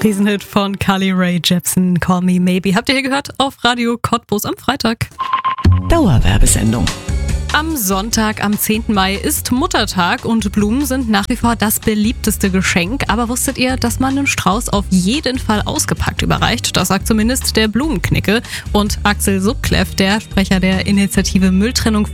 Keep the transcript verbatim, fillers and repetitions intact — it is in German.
Riesenhit von Carly Rae Jepsen, Call Me Maybe. Habt ihr hier gehört auf Radio Cottbus am Freitag. Dauerwerbesendung. Am Sonntag, am zehnten Mai, ist Muttertag und Blumen sind nach wie vor das beliebteste Geschenk. Aber wusstet ihr, dass man einen Strauß auf jeden Fall ausgepackt überreicht? Das sagt zumindest der Blumenknicke. Und Axel Subkleff, der Sprecher der Initiative Mülltrennung